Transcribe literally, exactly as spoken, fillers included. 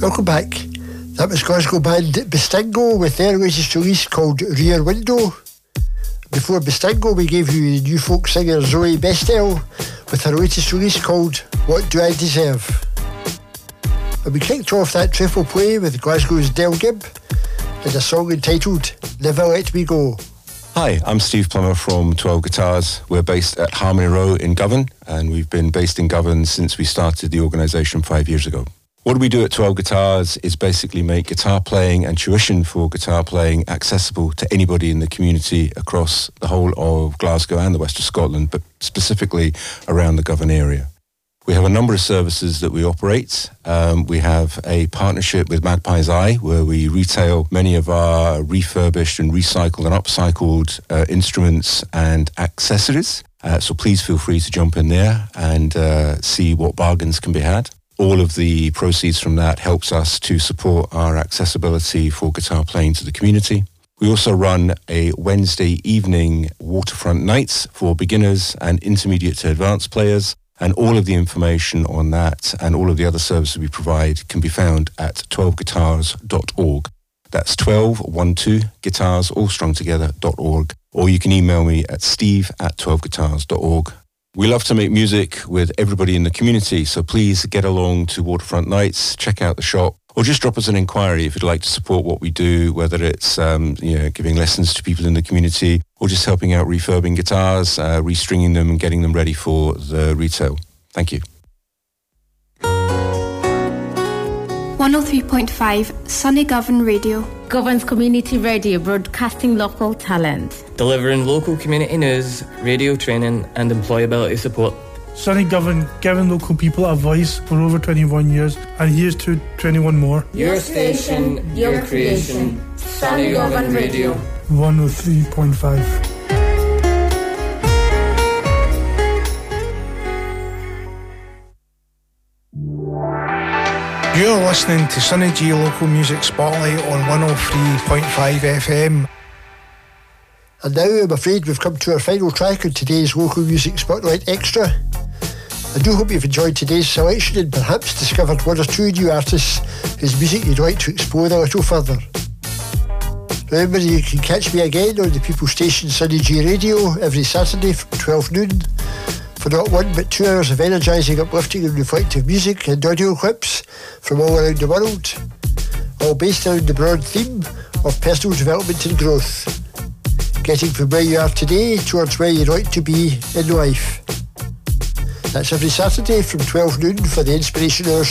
Welcome back. That was Glasgow band Bistingo with their latest release called Rear Window. Before Bistingo, we gave you the new folk singer Zoe Bestel with her latest release called What Do I Deserve? And we kicked off that triple play with Glasgow's Del Gibb and a song entitled Never Let Me Go. Hi, I'm Steve Plummer from twelve Guitars. We're based at Harmony Row in Govan, and we've been based in Govan since we started the organisation five years ago. What we do at twelve Guitars is basically make guitar playing and tuition for guitar playing accessible to anybody in the community across the whole of Glasgow and the west of Scotland, but specifically around the Govan area. We have a number of services that we operate. Um, we have a partnership with Magpie's Eye, where we retail many of our refurbished and recycled and upcycled uh, instruments and accessories. Uh, so please feel free to jump in there and uh, see what bargains can be had. All of the proceeds from that helps us to support our accessibility for guitar playing to the community. We also run a Wednesday evening waterfront nights for beginners and intermediate to advanced players, and all of the information on that and all of the other services we provide can be found at twelve guitars dot org. That's twelve, one, two, guitars, all strung together, .org. Or you can email me at steve at twelve guitars dot org. We love to make music with everybody in the community, so please get along to Waterfront Nights, check out the shop, or just drop us an inquiry if you'd like to support what we do, whether it's um, you know, giving lessons to people in the community or just helping out refurbing guitars, uh, restringing them and getting them ready for the retail. Thank you. one oh three point five Sunny Govan Radio. Govan's community radio, broadcasting local talent. Delivering local community news, radio training and employability support. Sunny Govan, giving local people a voice for over twenty-one years, and here's to twenty-one more. Your station, your creation, Sunny Govan Radio. one oh three point five. You're listening to Sunny G Local Music Spotlight on one oh three point five F M. And now I'm afraid we've come to our final track on today's Local Music Spotlight Extra. I do hope you've enjoyed today's selection and perhaps discovered one or two new artists whose music you'd like to explore a little further. Remember, you can catch me again on the People Station Sunny G Radio every Saturday from twelve noon for not one but two hours of energising, uplifting and reflective music and audio clips from all around the world, all based around the broad theme of personal development and growth, getting from where you are today towards where you'd like to be in life. That's every Saturday from twelve noon for the Inspiration Hour